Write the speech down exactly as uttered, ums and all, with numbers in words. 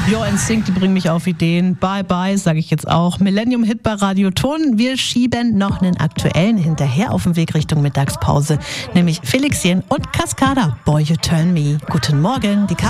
Jo, N Sync, die bringen mich auf Ideen. Bye, bye, sage ich jetzt auch. Millennium-Hit bei Radio Ton. Wir schieben noch einen aktuellen hinterher auf dem Weg Richtung Mittagspause, nämlich Felixien und Cascada. Boy, you turn me. Guten Morgen, die